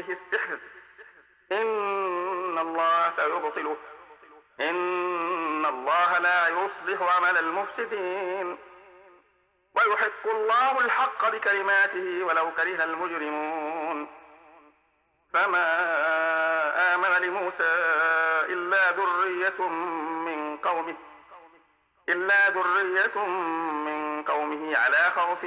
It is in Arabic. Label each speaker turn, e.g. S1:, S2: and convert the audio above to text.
S1: به السحر إن الله سيبطله إن الله لا يصلح عمل المفسدين ويحق الله الحق بكلماته ولو كره المجرمون فما آمن لموسى إلا ذرية من قومه على خوف